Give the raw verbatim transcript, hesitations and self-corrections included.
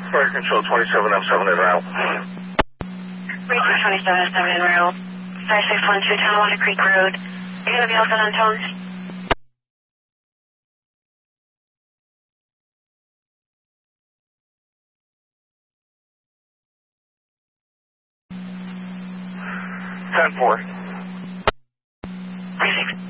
Fire Control twenty-seven oh seven en route. Reach twenty-seven oh seven en route. five six one two Tonawanda Creek Road. You're going to be all set on tones? ten four.